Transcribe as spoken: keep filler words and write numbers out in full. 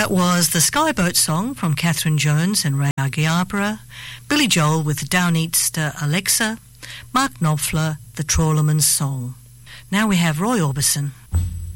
That was the Skyboat song from Catherine Jones and Ray Argiapara, Billy Joel with Downeaster Alexa, Mark Knopfler, The Trawlerman's Song. Now we have Roy Orbison.